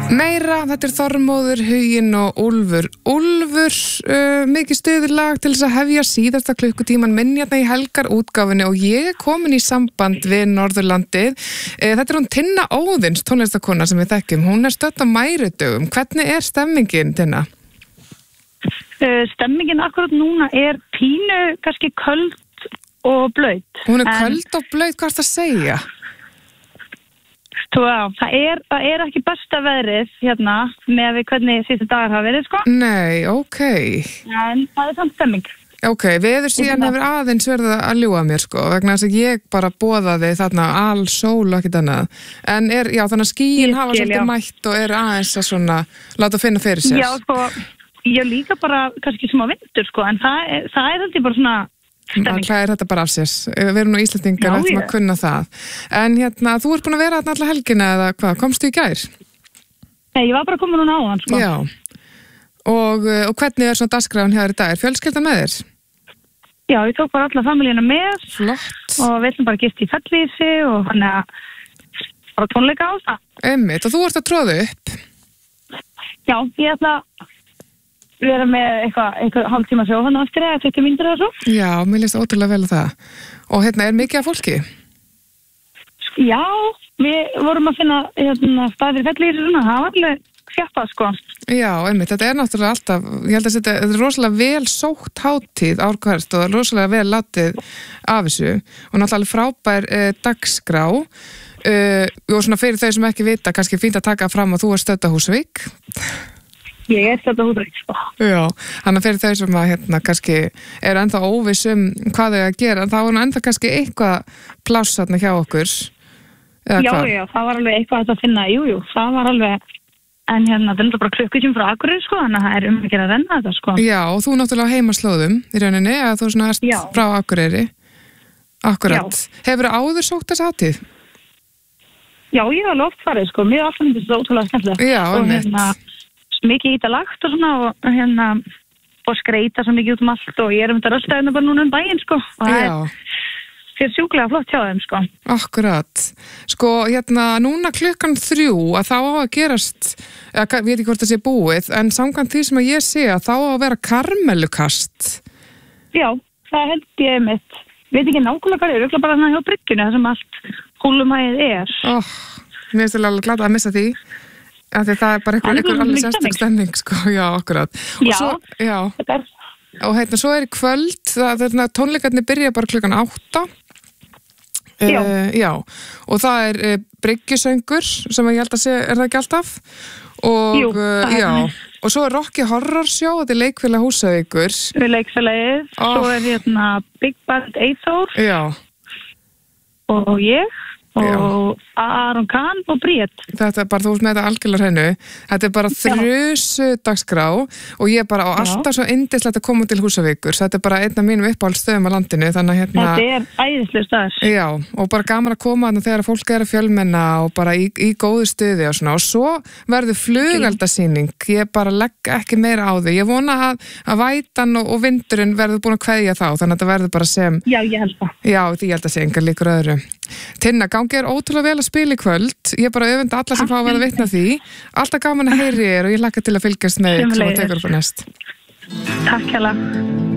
Meira, þetta Þormóður, Huginn og Úlfur. Úlfur, mikið stuðurlag til þess að hefja síðasta klukkutíman minni í helgar útgáfinni og ég komin í samband við Norðurlandið. Þetta hún Tinna Óðins, tónlistakona sem við þekkjum. Hún stödd á Mæridögum. Hvernig stemmingin, Tinna? Stemmingin akkurat núna pínu, kannski köld og blautt. Hún köld og blautt, hvað það að segja? Það ekki besta veðrið hérna með hvernig síðustu dagar hafa verið, sko. Nei, ok. En það samt stemming. Ok, veður síðan hefur aðeins verið að ljúga mér, sko, vegna þess að ég bara boðaði þarna sól og ekkert annað. En þannig að skýin hafa svolítið mætt og aðeins að svona láta finna fyrir sér. Já, sko, ég líka bara kannski smá vindur, sko, en það alltaf bara svona Það hlæðir þetta bara af sér. Við erum nú Íslendingar að ætlum að kunna það. En þú ert búin að vera þarna alla helgina eða hvað? Komstu í gær? Nei, ég var bara komin núna áðan, sko. Já. Og hvernig svona dagskráin hjá þér í dag? Fjölskyldan með þér? Já, ég tók bara alla familíuna með. Flott. Og við ætlum bara gist í Fellísi og þannig að bara tónleika á það. Einmitt. Og þú ert að tróða upp? Já, ég ætla við erum með eitthvað hálftíma sjó hann eftir eða 20 mínútur eða svo. Já, mér líst ótrúlega vel á það. Og mikið af fólki? Já, við vorum að finna staðir Fellísi svona, það var alveg fjappa, sko. Já, einmitt, þetta náttúrulega alltaf, ég held að þetta er rosalega vel sótt hátíð ár hvert og rosalega vel látið af þessu og náttúrulega frábær dagskrá og svona fyrir þau sem ekki vita, kannski fínt að taka fram að þú stödd á Húsavík. Ég stödd á Húsavík, sko. Já, þannig að fyrir þau sem að kannski ennþá óviss hvað þau að gera, en þá ennþá kannski eitthvað pláss þarna hjá okkur. Já, það var alveg eitthvað að finna, jú, það var alveg, en það er bara klukkutíma frá Akureyri, sko, þannig að það ekki að renna þetta, sko. Já, og þú náttúrulega heimaslóðum í rauninni, að þú svona erst frá Akureyri. Akkurat. Já. Hefurðu áður sótt þessa hátíð? Já, ég var oft farið, sko, mér alltaf myndist þetta ótrúlega skemmtilegt. Já, einmitt. Mikið ítalagt og svona og skreita svo mikið út allt og ég þetta röstaðina bara núna daginn, sko. Og það fyrir sjúklega flott hjá þeim, sko. Akkurat. Sko, núna 3:00 að þá á að gerast, ég veit ekki hvort það sé búið, en samkvæmt því sem að ég sé að þá á að vera karmelukast. Já, það held ég mitt. Veit ekki nákvæmlega hvað örugglega bara hjá bryggjunni, það sem allt húlumæðið Mér finnst alveg glad að missa því. Það er bara einhver alveg sérstök stemning, sko, já, akkurat. Og svo í kvöld, tónleikarnir byrja bara 8:00. Já, og það bryggjusöngur sem ég held að sé, það ekki alltaf? Og, jú, og svo Rocky Horror Show, þetta leikfélag Húsavíkur. Leikfélagið, svo Big Band Eyþór. Já. Og ég. Og Aron Kahn og Bríett. Þetta bara, þú veist með þetta algjörlega hreinu. Þetta bara þrusu dagskrá og ég bara á alltaf svo yndislegt að koma til Húsavíkur. Þetta bara einn af mínum uppáhaldsstöðum á landinu. Þannig að þetta æðislegur staður. Já, og bara gaman að koma þarna þegar fólk að fjölmenna og bara í góðu stuði og svona. Og svo verður flugeldasýning. Ég bara legg ekki meira á þau. Ég vona að vætan og vindurinn verður búin að kveðja þá. Þannig að þetta verður bara sem... Já, ég held það. Já, ég held að sé engar líkur öðru. Tinna, gangi ótrúlega vel að spila í kvöld. Ég bara öfunda alla sem fá að vera vitna því. Alltaf gaman að heyri og ég hlakka til að fylgjast með sem að tekur upp á næst. Takk hérlega.